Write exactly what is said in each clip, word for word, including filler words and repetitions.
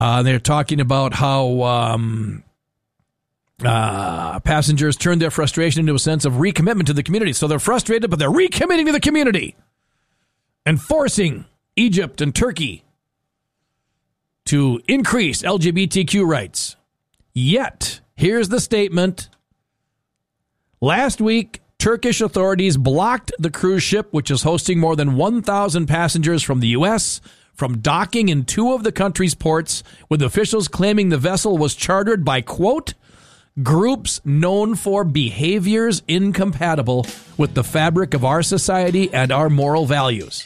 Uh, they're talking about how um, uh, passengers turned their frustration into a sense of recommitment to the community. So they're frustrated, but they're recommitting to the community and forcing Egypt and Turkey to increase L G B T Q rights. Yet, here's the statement. Last week, Turkish authorities blocked the cruise ship, which is hosting more than one thousand passengers from the U S, from docking in two of the country's ports, with officials claiming the vessel was chartered by, quote, groups known for behaviors incompatible with the fabric of our society and our moral values.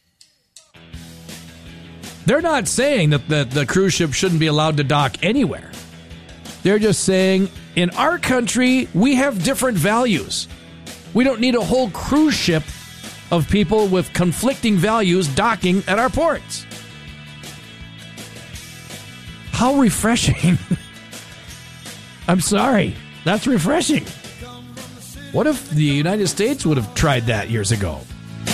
They're not saying that the, the cruise ship shouldn't be allowed to dock anywhere. They're just saying, in our country, we have different values. We don't need a whole cruise ship of people with conflicting values docking at our ports. How refreshing. I'm sorry. That's refreshing. What if the United States would have tried that years ago?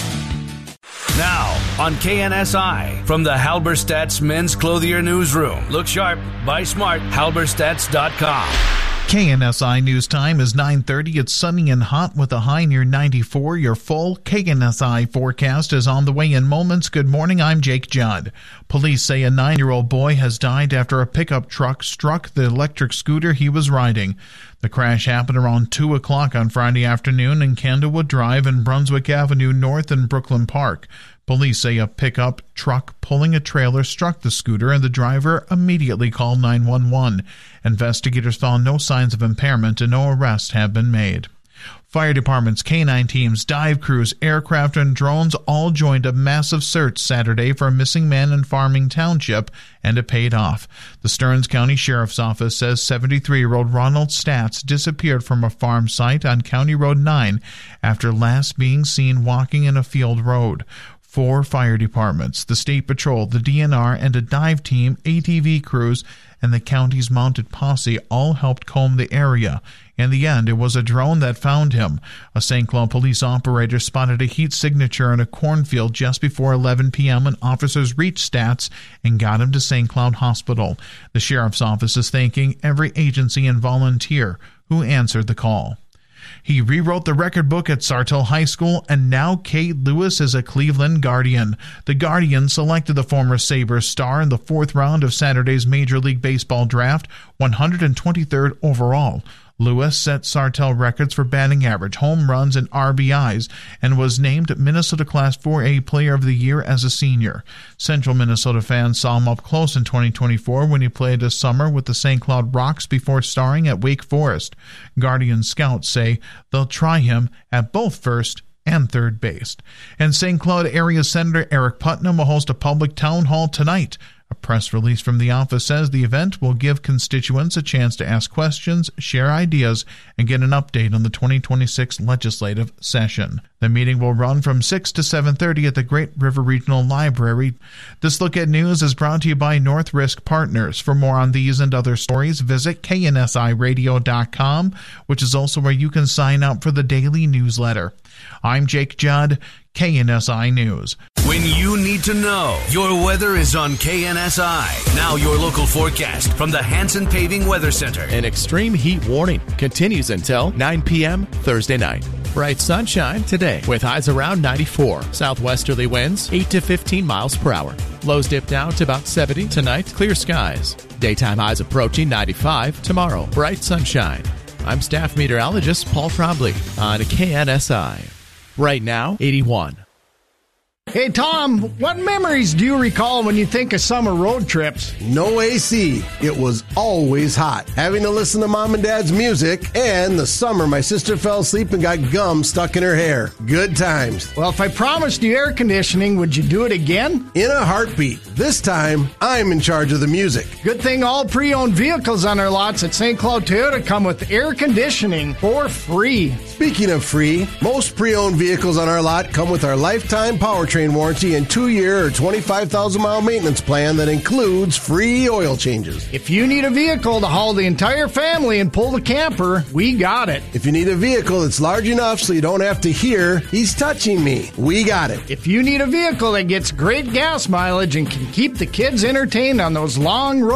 Now, on K N S I, from the Halberstadt's Men's Clothier Newsroom. Look sharp, buy smart, halberstadts dot com. K N S I News Time is nine thirty. It's sunny and hot with a high near ninety-four. Your full K N S I forecast is on the way in moments. Good morning, I'm Jake Judd. Police say a nine-year-old boy has died after a pickup truck struck the electric scooter he was riding. The crash happened around two o'clock on Friday afternoon in Candlewood Drive and Brunswick Avenue North in Brooklyn Park. Police say a pickup truck pulling a trailer struck the scooter and the driver immediately called nine one one. Investigators found no signs of impairment and no arrests have been made. Fire departments, canine teams, dive crews, aircraft, and drones all joined a massive search Saturday for a missing man in Farming Township, and it paid off. The Stearns County Sheriff's Office says seventy-three-year-old Ronald Statz disappeared from a farm site on County Road nine after last being seen walking in a field road. Four fire departments, the State Patrol, the D N R, and a dive team, A T V crews, and the county's mounted posse all helped comb the area. In the end, it was a drone that found him. A Saint Cloud police operator spotted a heat signature in a cornfield just before eleven p.m. when officers reached Statz and got him to Saint Cloud Hospital. The sheriff's office is thanking every agency and volunteer who answered the call. He rewrote the record book at Sartell High School, and now Kate Lewis is a Cleveland Guardian. The Guardian selected the former Sabres star in the fourth round of Saturday's Major League Baseball draft, one hundred twenty-third overall. Lewis set Sartell records for batting average, home runs, and R B Is, and was named Minnesota Class four A Player of the Year as a senior. Central Minnesota fans saw him up close in twenty twenty-four when he played this summer with the Saint Cloud Rocks before starring at Wake Forest. Guardian scouts say they'll try him at both first and third base. And Saint Cloud Area Senator Eric Putnam will host a public town hall tonight. A press release from the office says the event will give constituents a chance to ask questions, share ideas, and get an update on the twenty twenty-six legislative session. The meeting will run from six to seven thirty at the Great River Regional Library. This Look at News is brought to you by North Risk Partners. For more on these and other stories, visit K N S I radio dot com, which is also where you can sign up for the daily newsletter. I'm Jake Judd, K N S I News. When you need to know, your weather is on K N S I. Now your local forecast from the Hanson Paving Weather Center. An extreme heat warning continues until nine p.m. Thursday night. Bright sunshine today with highs around ninety-four. Southwesterly winds eight to fifteen miles per hour. Lows dip down to about seventy tonight. Clear skies. Daytime highs approaching ninety-five tomorrow. Bright sunshine. I'm staff meteorologist Paul Trombley on K N S I. Right now, eighty-one. Hey, Tom, what memories do you recall when you think of summer road trips? No A C. It was always hot. Having to listen to Mom and Dad's music, and the summer my sister fell asleep and got gum stuck in her hair. Good times. Well, if I promised you air conditioning, would you do it again? In a heartbeat. This time, I'm in charge of the music. Good thing all pre-owned vehicles on our lots at Saint Cloud Toyota come with air conditioning for free. Speaking of free, most pre-owned vehicles on our lot come with our lifetime powertrain powertrain warranty and two-year or twenty-five thousand mile maintenance plan that includes free oil changes. If you need a vehicle to haul the entire family and pull the camper, we got it. If you need a vehicle that's large enough so you don't have to hear, he's touching me, we got it. If you need a vehicle that gets great gas mileage and can keep the kids entertained on those long road